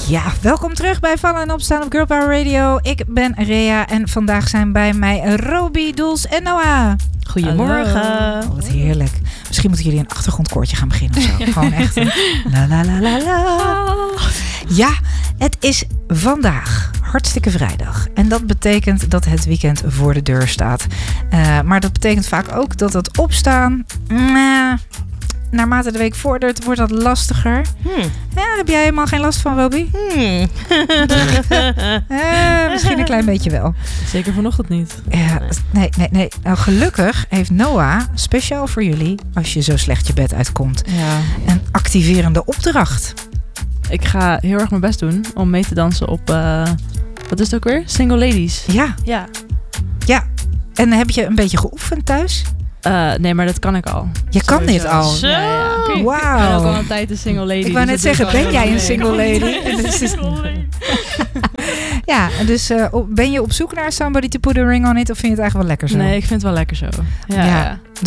Ja, welkom terug bij Vallen en Opstaan op Girl Power Radio. Ik ben Rea en vandaag zijn bij mij Roby, Doels en Noah. Goedemorgen. Oh, wat heerlijk. Misschien moeten jullie een achtergrondkoortje gaan beginnen of zo. Gewoon echt een la la la la la. Ja, het is vandaag hartstikke vrijdag. En dat betekent dat het weekend voor de deur staat. Maar dat betekent vaak ook dat het opstaan... naarmate de week vordert, wordt dat lastiger. Ja, heb jij helemaal geen last van, Roby? Misschien een klein beetje wel. Zeker vanochtend niet. Ja, nee. Nou, gelukkig heeft Noah speciaal voor jullie, als je zo slecht je bed uitkomt, een activerende opdracht. Ik ga heel erg mijn best doen om mee te dansen op, wat is het ook weer? Single Ladies. Ja. En heb je een beetje geoefend thuis? Nee, maar dat kan ik al. Je kan dit al? Zo. Ja. Wauw. Ik ben ook al een tijd een single lady. Ik wou net zeggen, ben jij een single lady? Ja, dus ben je op zoek naar somebody to put a ring on it of vind je het eigenlijk wel lekker zo? Nee, ik vind het wel lekker zo. Ja.